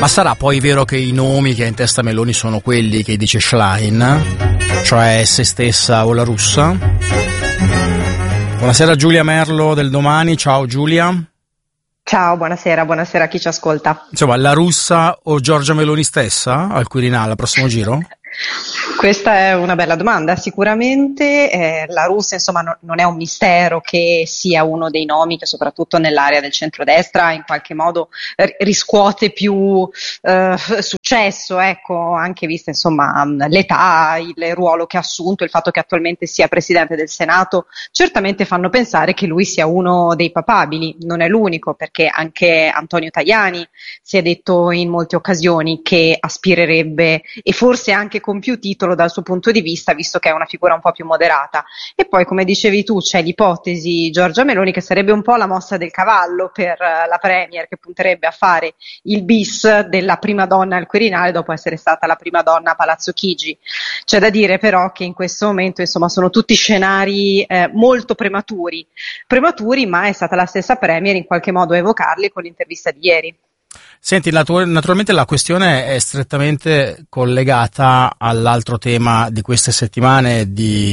Ma sarà poi vero che i nomi che ha in testa Meloni sono quelli che dice Schlein, cioè se stessa o la russa? Buonasera Giulia Merlo del Domani, ciao Giulia. Ciao, buonasera a chi ci ascolta. Insomma, la russa o Giorgia Meloni stessa al Quirinale al prossimo giro? Questa è una bella domanda, sicuramente la Russia insomma non è un mistero che sia uno dei nomi che soprattutto nell'area del centrodestra in qualche modo riscuote più successo, ecco, anche vista insomma l'età, il ruolo che ha assunto, il fatto che attualmente sia Presidente del Senato, certamente fanno pensare che lui sia uno dei papabili, non è l'unico perché anche Antonio Tajani si è detto in molte occasioni che aspirerebbe e forse anche con più titolo dal suo punto di vista, visto che è una figura un po' più moderata. E poi, come dicevi tu, c'è l'ipotesi Giorgia Meloni, che sarebbe un po' la mossa del cavallo per la Premier, che punterebbe a fare il bis della prima donna al Quirinale dopo essere stata la prima donna a Palazzo Chigi. C'è da dire però che in questo momento insomma sono tutti scenari molto prematuri, ma è stata la stessa Premier in qualche modo a evocarli con l'intervista di ieri. Senti, naturalmente la questione è strettamente collegata all'altro tema di queste settimane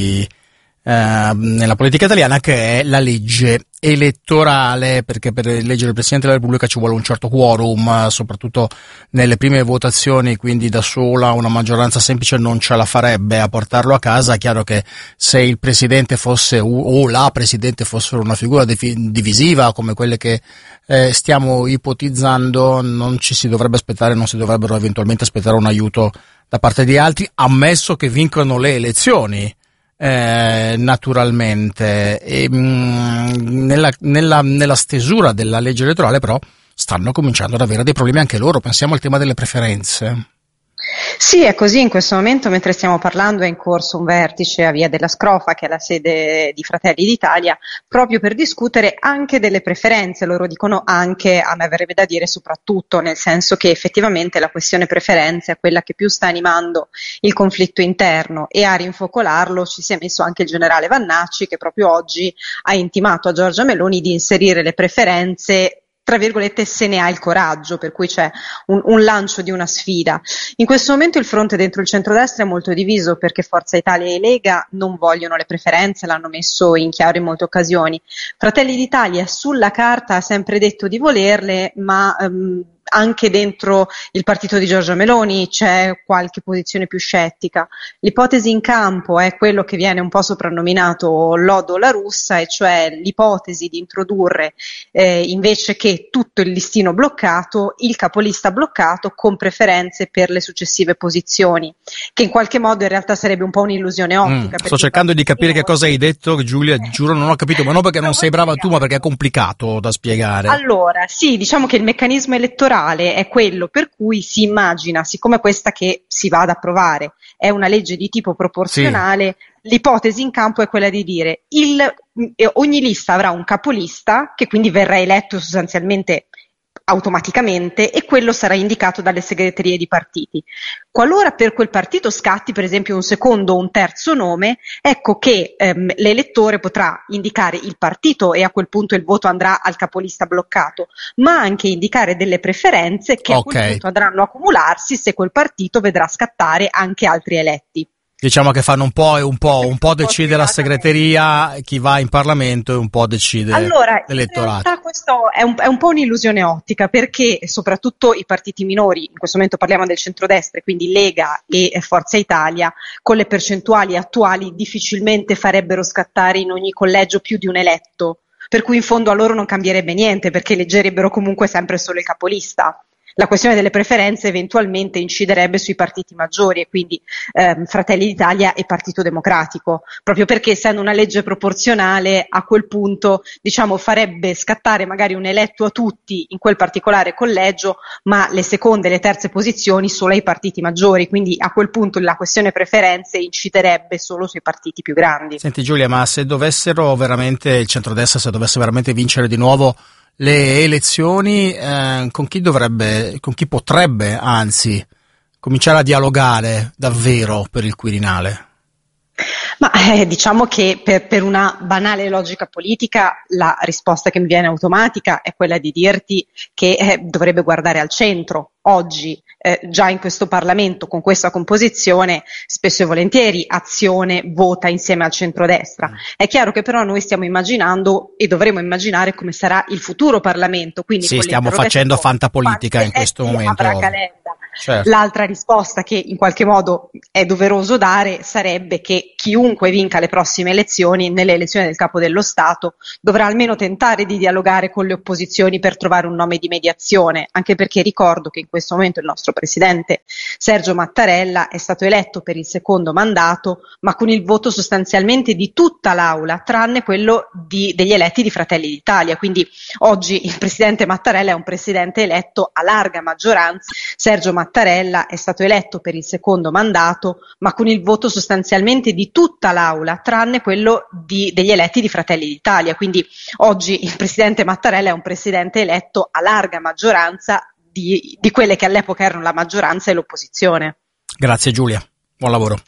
nella politica italiana, che è la legge elettorale, perché per eleggere il Presidente della Repubblica ci vuole un certo quorum, soprattutto nelle prime votazioni, quindi da sola una maggioranza semplice non ce la farebbe a portarlo a casa. È chiaro che se il Presidente fosse o la Presidente fossero una figura divisiva come quelle che stiamo ipotizzando, non ci si dovrebbe aspettare, non si dovrebbero eventualmente aspettare un aiuto da parte di altri, ammesso che vincano le elezioni. Naturalmente nella stesura della legge elettorale però stanno cominciando ad avere dei problemi anche loro. Pensiamo al tema delle preferenze. Sì, è così. In questo momento, mentre stiamo parlando, è in corso un vertice a Via della Scrofa, che è la sede di Fratelli d'Italia, proprio per discutere anche delle preferenze. Loro dicono anche, a me verrebbe da dire soprattutto, nel senso che effettivamente la questione preferenze è quella che più sta animando il conflitto interno, e a rinfocolarlo ci si è messo anche il generale Vannacci, che proprio oggi ha intimato a Giorgia Meloni di inserire le preferenze, tra virgolette, se ne ha il coraggio, per cui c'è un lancio di una sfida. In questo momento il fronte dentro il centrodestra è molto diviso, perché Forza Italia e Lega non vogliono le preferenze, l'hanno messo in chiaro in molte occasioni. Fratelli d'Italia sulla carta ha sempre detto di volerle, ma anche dentro il partito di Giorgia Meloni c'è qualche posizione più scettica. L'ipotesi in campo è quello che viene un po' soprannominato lodo la russa, e cioè l'ipotesi di introdurre invece che tutto il listino bloccato, il capolista bloccato con preferenze per le successive posizioni, che in qualche modo in realtà sarebbe un po' un'illusione ottica. Sto cercando di capire che cosa hai detto, Giulia, giuro non ho capito, ma non perché non sei brava tu, ma perché è complicato da spiegare. Allora, sì, diciamo che il meccanismo elettorale è quello per cui si immagina, siccome questa che si va ad approvare è una legge di tipo proporzionale, sì, l'ipotesi in campo è quella di dire ogni lista avrà un capolista che quindi verrà eletto sostanzialmente automaticamente, e quello sarà indicato dalle segreterie di partiti. Qualora per quel partito scatti per esempio un secondo o un terzo nome, ecco che l'elettore potrà indicare il partito, e a quel punto il voto andrà al capolista bloccato, ma anche indicare delle preferenze che a quel punto andranno a accumularsi se quel partito vedrà scattare anche altri eletti. Diciamo che fanno un po' decide la segreteria, chi va in Parlamento, e un po' decide l'elettorato. In realtà questo è un po' un'illusione ottica, perché soprattutto i partiti minori, in questo momento parliamo del centrodestra, quindi Lega e Forza Italia, con le percentuali attuali difficilmente farebbero scattare in ogni collegio più di un eletto, per cui in fondo a loro non cambierebbe niente, perché eleggerebbero comunque sempre solo il capolista. La questione delle preferenze eventualmente inciderebbe sui partiti maggiori, e quindi Fratelli d'Italia e Partito Democratico, proprio perché essendo una legge proporzionale a quel punto diciamo farebbe scattare magari un eletto a tutti in quel particolare collegio, ma le seconde e le terze posizioni solo ai partiti maggiori, quindi a quel punto la questione preferenze inciderebbe solo sui partiti più grandi. Senti Giulia, ma se dovessero veramente il centrodestra, se dovesse veramente vincere di nuovo le elezioni, con chi potrebbe anzi cominciare a dialogare davvero per il Quirinale? Ma diciamo che per una banale logica politica la risposta che mi viene automatica è quella di dirti che dovrebbe guardare al centro. Oggi, già in questo Parlamento, con questa composizione, spesso e volentieri Azione vota insieme al centrodestra. È chiaro che però noi stiamo immaginando e dovremo immaginare come sarà il futuro Parlamento. Quindi Sì, con stiamo facendo fantapolitica in questo momento. avrà Calenda. Certo. L'altra risposta che in qualche modo è doveroso dare sarebbe che chiunque vinca le prossime elezioni, nelle elezioni del Capo dello Stato, dovrà almeno tentare di dialogare con le opposizioni per trovare un nome di mediazione, anche perché ricordo che in questo momento il nostro presidente Sergio Mattarella è stato eletto per il secondo mandato, ma con il voto sostanzialmente di tutta l'Aula, tranne quello degli eletti di Fratelli d'Italia. Quindi oggi il presidente Mattarella è un presidente eletto a larga maggioranza. Sergio Mattarella è stato eletto per il secondo mandato, ma con il voto sostanzialmente di tutta l'Aula, tranne quello degli eletti di Fratelli d'Italia. Quindi oggi il presidente Mattarella è un presidente eletto a larga maggioranza di quelle che all'epoca erano la maggioranza e l'opposizione. Grazie Giulia, buon lavoro.